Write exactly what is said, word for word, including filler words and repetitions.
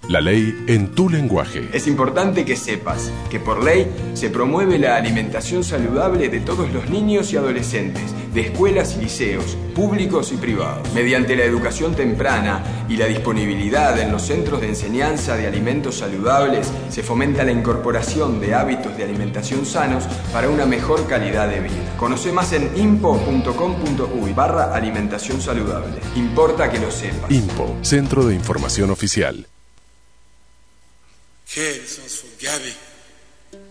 La ley en tu lenguaje. Es importante que sepas que por ley se promueve la alimentación saludable de todos los niños y adolescentes, de escuelas y liceos, públicos y privados. Mediante la educación temprana y la disponibilidad en los centros de enseñanza de alimentos saludables, se fomenta la incorporación de hábitos de alimentación sanos para una mejor calidad de vida. Conoce más en impo punto com punto uy barra alimentación saludable. Importa que lo sepas. INPO, Centro de Información Oficial. Che, sono sfogati.